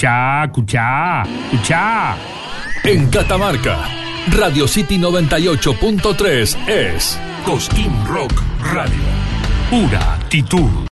Escuchá. En Catamarca, Radio City 98.3 es Cosquín Rock Radio. Pura actitud.